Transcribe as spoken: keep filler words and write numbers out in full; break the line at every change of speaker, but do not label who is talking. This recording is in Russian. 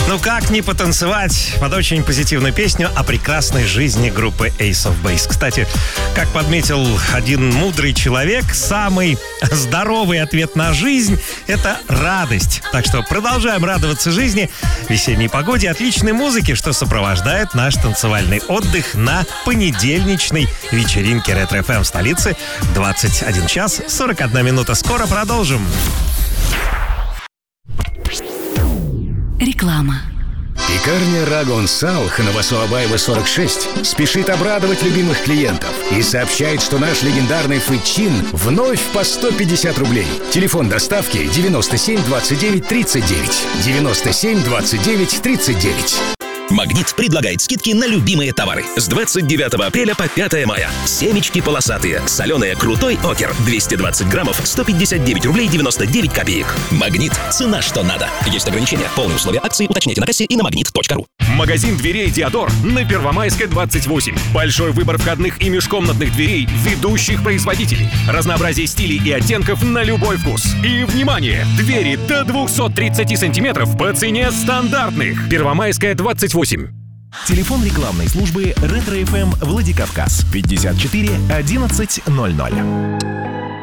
Ну как не потанцевать под очень позитивную песню о прекрасной жизни группы Ace of Base. Кстати, как подметил один мудрый человек, самый здоровый ответ на жизнь — это радость. Так что продолжаем радоваться жизни, весенней погоде, отличной музыке, что сопровождает наш танцевальный отдых на понедельничной вечеринке Ретро эф эм в столице. двадцать один час сорок одна минута. Скоро продолжим.
Реклама.
Пекарня Рагон Салх на Васуабаева сорок шесть спешит обрадовать любимых клиентов и сообщает, что наш легендарный фычин вновь по сто пятьдесят рублей. Телефон доставки девяносто семь двадцать девять тридцать девять. девяносто семь двадцать девять тридцать девять.
«Магнит» предлагает скидки на любимые товары. С двадцать девятого апреля по пятое мая. Семечки полосатые, соленые крутой окер, двести двадцать граммов, сто пятьдесят девять рублей девяносто девять копеек. «Магнит» — цена что надо. Есть ограничения. Полные условия акции уточняйте на кассе и на магнит точка ру.
Магазин дверей «Диодор» на Первомайской, двадцать восемь. Большой выбор входных и межкомнатных дверей ведущих производителей. Разнообразие стилей и оттенков на любой вкус. И, внимание! Двери до двухсот тридцати сантиметров по цене стандартных. Первомайская, двадцать восемь.
Телефон рекламной службы Ретро эф эм Владикавказ пятьдесят четыре одиннадцать ноль ноль.